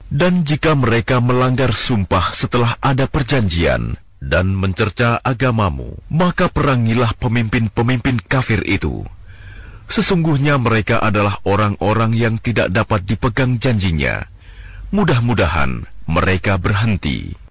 Dan jika mereka melanggar sumpah setelah ada perjanjian dan mencerca agamamu, maka perangilah pemimpin-pemimpin kafir itu. Sesungguhnya mereka adalah orang-orang yang tidak dapat dipegang janjinya. Mudah-mudahan mereka berhenti.